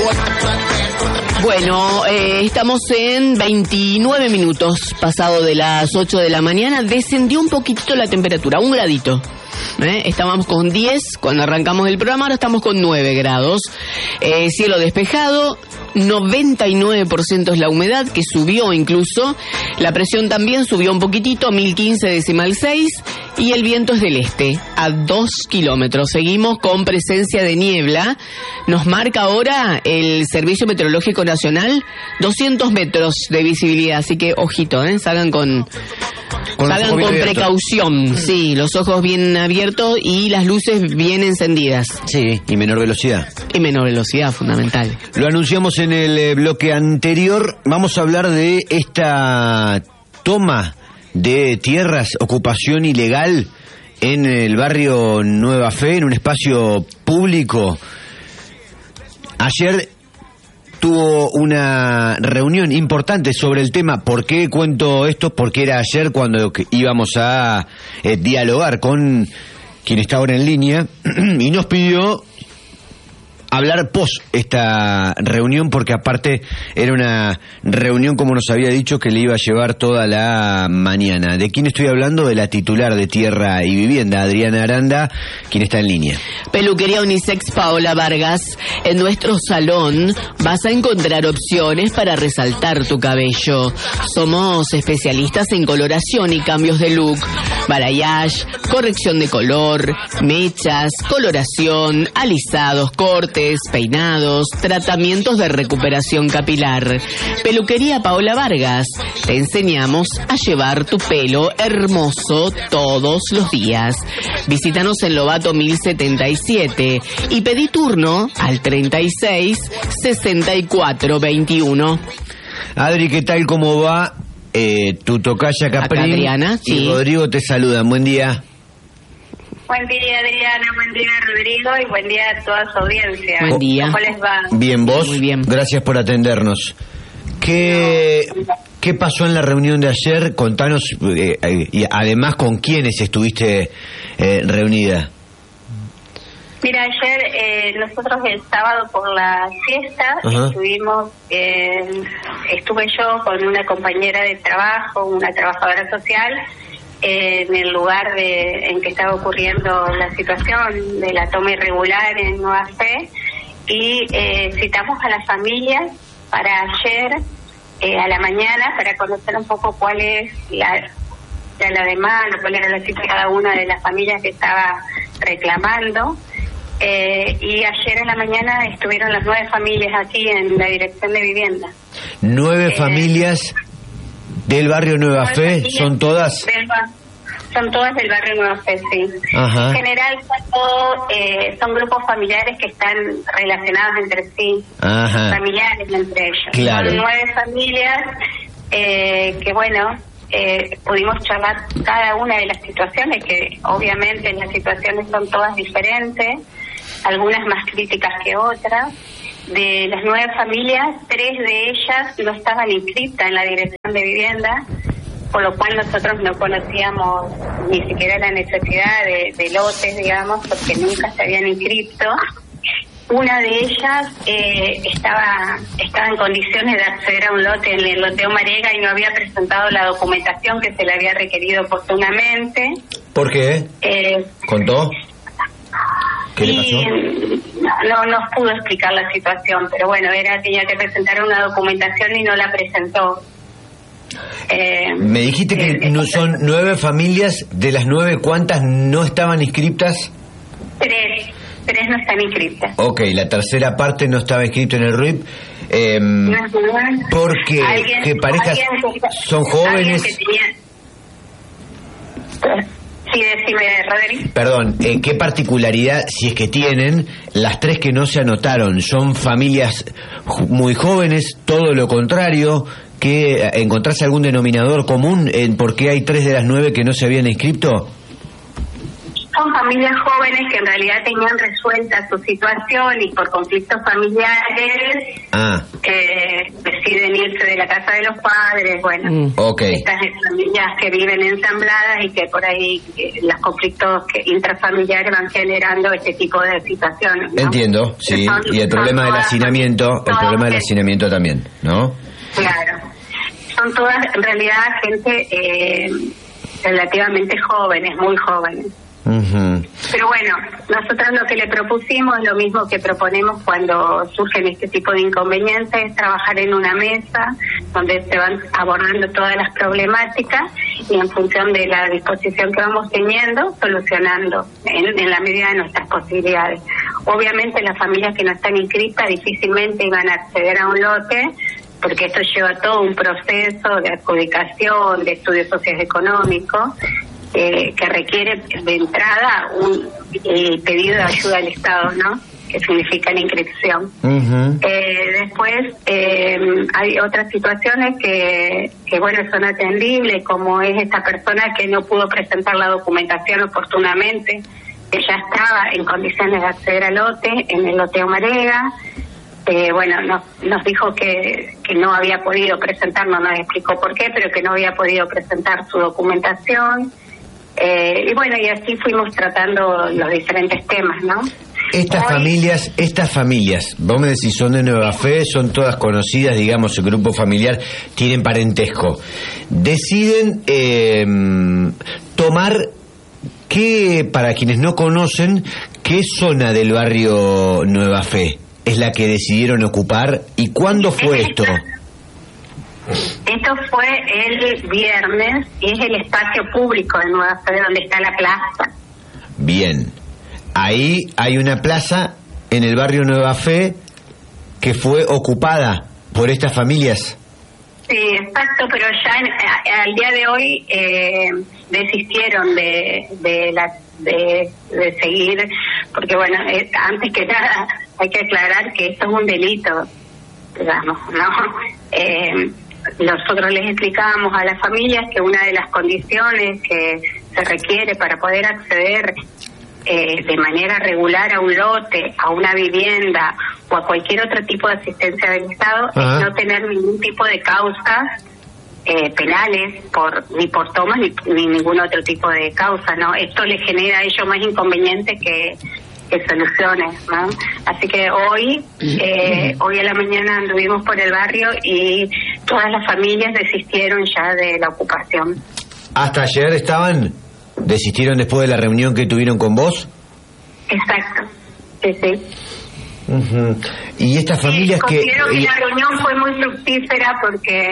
Bueno, estamos en 29 minutos pasado de las 8 de la mañana. Descendió un poquitito la temperatura, 1 gradito. Estábamos con 10 cuando arrancamos el programa, ahora estamos con 9 grados. Cielo despejado, 99% es la humedad, que subió incluso. La presión también subió un poquitito, 1015,6. Y el viento es del este, a 2 kilómetros. Seguimos con presencia de niebla. Nos marca ahora el Servicio Meteorológico Nacional 200 metros de visibilidad. Así que, ojito, salgan con precaución. Sí, los ojos bien abiertos y las luces bien encendidas. Sí, y menor velocidad. Y menor velocidad, fundamental. Lo anunciamos en el bloque anterior. Vamos a hablar de esta toma de tierras, ocupación ilegal en el barrio Nueva Fe, en un espacio público. Ayer tuvo una reunión importante sobre el tema. ¿Por qué cuento esto? Porque era ayer cuando íbamos a dialogar con quien está ahora en línea y nos pidió hablar post esta reunión, porque aparte era una reunión, como nos había dicho, que le iba a llevar toda la mañana. ¿De quién estoy hablando? De la titular de Tierra y Vivienda, Adriana Aranda, quien está en línea. Peluquería Unisex Paola Vargas. En nuestro salón vas a encontrar opciones para resaltar tu cabello. Somos especialistas en coloración y cambios de look, balayage, corrección de color, mechas, coloración, alisados, cortes, peinados, tratamientos de recuperación capilar. Peluquería Paola Vargas. Te enseñamos a llevar tu pelo hermoso todos los días. Visítanos en Lobato 1077 y pedí turno al 36 64 21. Adri, ¿qué tal? ¿Cómo va? Tu tocaya Capri Adriana, sí. Y Rodrigo te saludan. Buen día. Buen día, Adriana, buen día, Rodrigo, y buen día a toda su audiencia. Buen día. ¿Cómo les va? Bien, ¿vos? Muy bien. Gracias por atendernos. ¿Qué pasó en la reunión de ayer? Contanos, y además, ¿con quiénes estuviste reunida? Mira, ayer nosotros el sábado por la fiesta estuve yo con una compañera de trabajo, una trabajadora social, en el lugar en que estaba ocurriendo la situación de la toma irregular en Nueva Fe, y citamos a las familias para ayer a la mañana para conocer un poco cuál es la demanda, cuál era la situación de cada una de las familias que estaba reclamando. Y ayer en la mañana estuvieron las 9 familias aquí en la Dirección de Vivienda. 9 familias del barrio Nueva Fe, ¿son todas? Son todas del barrio Nueva Fe, sí. Ajá. En general son grupos familiares que están relacionados entre sí. Ajá. Familiares entre ellos. Claro. Son 9 familias que, bueno, pudimos charlar cada una de las situaciones, que obviamente las situaciones son todas diferentes, algunas más críticas que otras. De las 9 familias, 3 de ellas no estaban inscritas en la Dirección de Vivienda, por lo cual nosotros no conocíamos ni siquiera la necesidad de lotes, digamos, porque nunca se habían inscrito. Una de ellas estaba en condiciones de acceder a un lote en el loteo Marega y no había presentado la documentación que se le había requerido oportunamente. ¿Por qué? ¿Contó? ¿Qué le pasó? No nos pudo explicar la situación, pero bueno, tenía que presentar una documentación y no la presentó. Me dijiste que no son 9 familias, de las 9, ¿cuántas no estaban inscritas? 3 no están inscritas. Ok, la tercera parte no estaba inscrito en el RUIP. Porque ¿qué parejas son jóvenes? Sí, decime, Rodri. Perdón, ¿qué particularidad, si es que tienen, las 3 que no se anotaron? ¿Son familias muy jóvenes, todo lo contrario? ¿Que encontrás algún denominador común en por qué hay 3 de las 9 que no se habían inscrito? son familias jóvenes que en realidad tenían resuelta su situación y por conflictos familiares deciden irse de la casa de los padres. Bueno, estas familias que viven ensambladas y que por ahí los conflictos intrafamiliares van generando este tipo de situaciones, ¿no? Entiendo, sí. Y el problema del hacinamiento, también, ¿no? Claro. Son todas, en realidad, gente relativamente jóvenes, muy jóvenes. Pero bueno, nosotros lo que le propusimos, lo mismo que proponemos cuando surgen este tipo de inconvenientes, es trabajar en una mesa donde se van abordando todas las problemáticas y en función de la disposición que vamos teniendo, solucionando en la medida de nuestras posibilidades. Obviamente las familias que no están inscritas difícilmente iban a acceder a un lote, porque esto lleva todo un proceso de adjudicación, de estudios socioeconómicos, que requiere de entrada un pedido de ayuda al Estado, ¿no? Que significa la inscripción. Después hay otras situaciones que bueno, son atendibles, como es esta persona que no pudo presentar la documentación oportunamente, que ya estaba en condiciones de acceder al lote, en el lote Omarega. Bueno, nos dijo que no había podido presentar, no nos explicó por qué, pero que no había podido presentar su documentación. Y bueno, y así fuimos tratando los diferentes temas, ¿no? Estas familias, vos me decís, son de Nueva Fe, son todas conocidas, digamos, el grupo familiar, tienen parentesco. Deciden tomar, para quienes no conocen, ¿qué zona del barrio Nueva Fe es la que decidieron ocupar y cuándo fue esto? Esto fue el viernes y es el espacio público de Nueva Fe donde está la plaza. Bien, ahí hay una plaza en el barrio Nueva Fe que fue ocupada por estas familias. Sí, exacto, pero ya al día de hoy desistieron de seguir, porque bueno, antes que nada hay que aclarar que esto es un delito, digamos, ¿no? Nosotros les explicábamos a las familias que una de las condiciones que se requiere para poder acceder de manera regular a un lote, a una vivienda o a cualquier otro tipo de asistencia del Estado es no tener ningún tipo de causas penales ni por tomas ni ningún otro tipo de causa, ¿no? Esto les genera a ellos más inconvenientes que soluciones, ¿no? Así que hoy a la mañana anduvimos por el barrio y todas las familias desistieron ya de la ocupación. ¿Hasta ayer desistieron después de la reunión que tuvieron con vos? Exacto, sí. Y estas familias considero que la reunión fue muy fructífera porque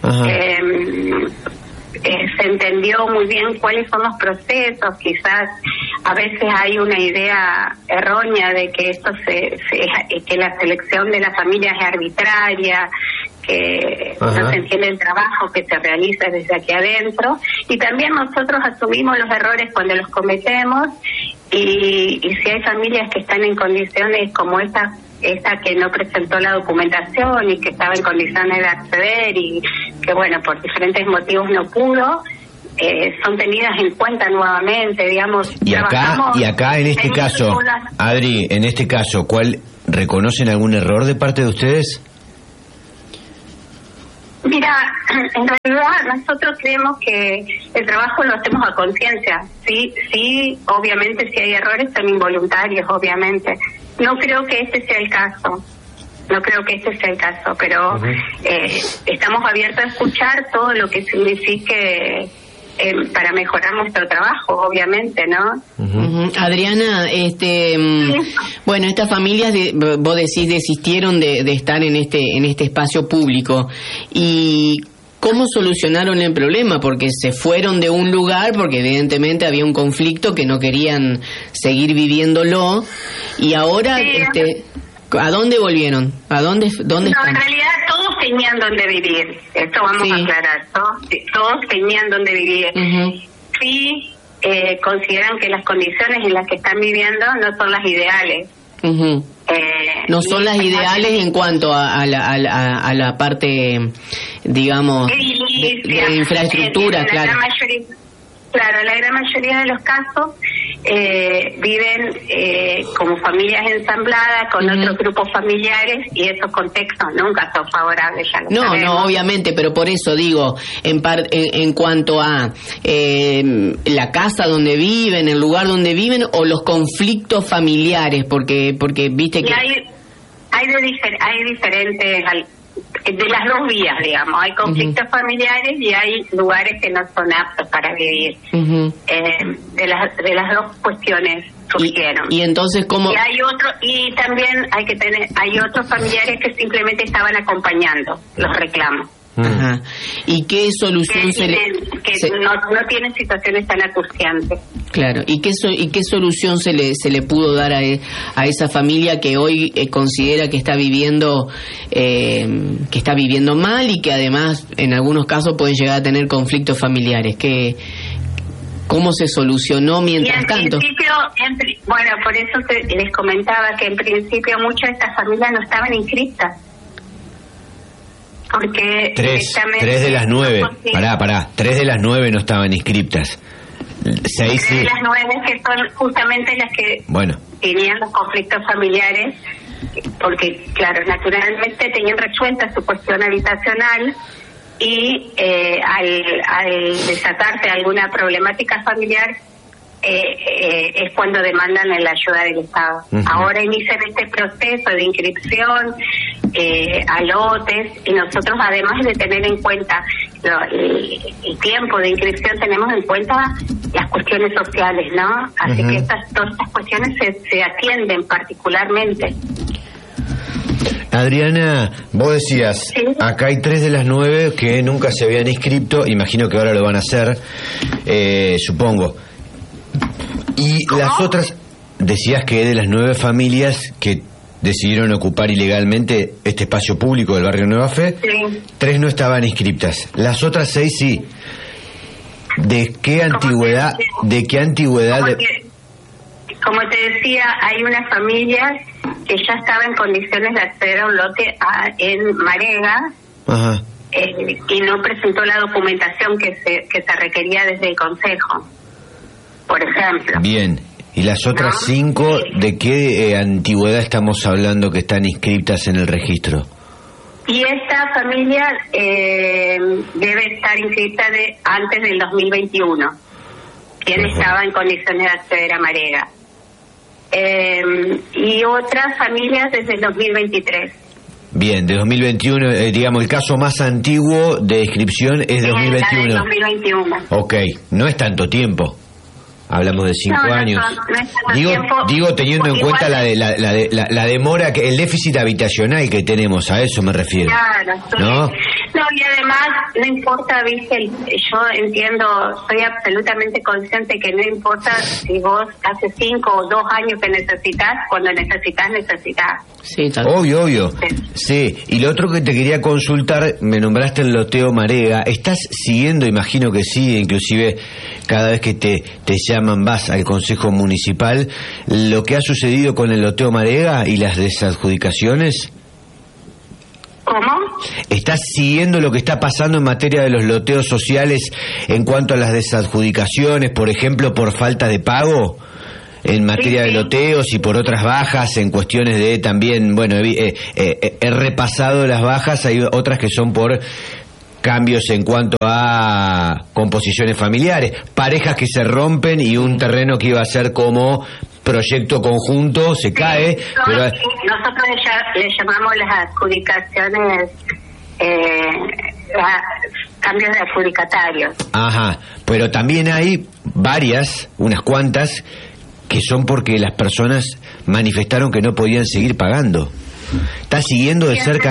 se entendió muy bien cuáles son los procesos. Quizás a veces hay una idea errónea de que esto que la selección de la familia es arbitraria, que no se entiende el trabajo que se realiza desde aquí adentro, y también nosotros asumimos los errores cuando los cometemos, y si hay familias que están en condiciones como esta que no presentó la documentación y que estaba en condiciones de acceder y que bueno, por diferentes motivos no pudo, son tenidas en cuenta nuevamente, digamos. Y acá en este caso, Adri, en este caso, ¿reconocen algún error de parte de ustedes? Mira, en realidad nosotros creemos que el trabajo lo hacemos a conciencia. Sí, obviamente si hay errores son involuntarios, obviamente. No creo que este sea el caso. Pero estamos abiertos a escuchar todo lo que signifique para mejorar nuestro trabajo, obviamente, ¿no? Adriana, bueno, estas familias, vos decís, desistieron de estar en este espacio público. ¿Y cómo solucionaron el problema? Porque se fueron de un lugar, porque evidentemente había un conflicto que no querían seguir viviéndolo, y ahora, ¿a dónde volvieron? ¿Dónde están? En realidad todos tenían donde vivir, esto vamos a aclarar, todos tenían donde vivir. Sí, consideran que las condiciones en las que están viviendo no son las ideales. No son las ideales en cuanto a la parte, digamos, de infraestructura, claro. Claro, la gran mayoría de los casos viven como familias ensambladas con otros grupos familiares, y esos contextos nunca son favorables. Ya lo sabemos. No, obviamente, pero por eso digo, en cuanto a la casa donde viven, el lugar donde viven, o los conflictos familiares, porque viste que hay diferentes, de las dos vías, digamos. Hay conflictos familiares y hay lugares que no son aptos para vivir. De las dos cuestiones surgieron. Y entonces, ¿cómo? Y también hay otros familiares que simplemente estaban acompañando los reclamos. Ajá. ¿Y qué solución no tienen situaciones tan acuciantes? Claro. ¿Y qué solución se le pudo dar a esa familia que hoy considera que está viviendo mal, y que además en algunos casos pueden llegar a tener conflictos familiares? ¿Cómo se solucionó mientras tanto? Bueno, por eso les comentaba que en principio muchas de estas familias no estaban inscritas. Porque tres de las 9, pará, 3 de las 9 no estaban inscriptas. 6 sí. 3 de las 9 que son justamente las que tenían los conflictos familiares, porque claro, naturalmente tenían resuelta su cuestión habitacional, y al desatarse alguna problemática familiar es cuando demandan la ayuda del Estado. Ahora inician este proceso de inscripción a lotes, y nosotros, además de tener en cuenta el tiempo de inscripción, tenemos en cuenta las cuestiones sociales, ¿no? Así que todas estas cuestiones se atienden particularmente. Adriana, vos decías, ¿sí? Acá hay 3 de las 9 que nunca se habían inscrito, imagino que ahora lo van a hacer, supongo. Y ¿cómo? Las otras, decías que de las 9 familias que decidieron ocupar ilegalmente este espacio público del barrio Nueva Fe, 3 no estaban inscriptas. Las otras 6 sí. ¿De qué antigüedad? Como te decía, hay una familia que ya estaba en condiciones de acceder a un lote en Marega. Ajá. Y no presentó la documentación que se requería desde el Consejo, por ejemplo. Bien. ¿Y las otras 5, de qué antigüedad estamos hablando que están inscritas en el registro? Y esta familia debe estar inscrita antes del 2021, quien estaba en condiciones de acceder a Marega. Y otras familias desde el 2023. Bien, de 2021, digamos, el caso más antiguo de inscripción es de 2021. De 2021. Ok, no es tanto tiempo. Hablamos de 5 años. No digo teniendo en cuenta la demora, el déficit habitacional que tenemos, a eso me refiero. Claro, ¿no? No, y además no importa, viste, yo entiendo, soy absolutamente consciente que no importa si vos hace 5 o 2 años que necesitas, cuando necesitas. Sí, obvio. Sí, y lo otro que te quería consultar, me nombraste el loteo Marega, ¿estás siguiendo? Imagino que sí, inclusive cada vez que te llaman vas al Consejo Municipal, lo que ha sucedido con el loteo Marega y las desadjudicaciones. ¿Cómo? ¿Estás siguiendo lo que está pasando en materia de los loteos sociales en cuanto a las desadjudicaciones, por ejemplo, por falta de pago? En materia de loteos y por otras bajas, en cuestiones de también, bueno, he repasado las bajas, hay otras que son por cambios en cuanto a composiciones familiares, parejas que se rompen y un terreno que iba a ser como proyecto conjunto se cae. Pero nosotros le llamamos las adjudicaciones, cambios de adjudicatarios. Ajá, pero también hay unas cuantas, que son porque las personas manifestaron que no podían seguir pagando. ¿Está siguiendo de cerca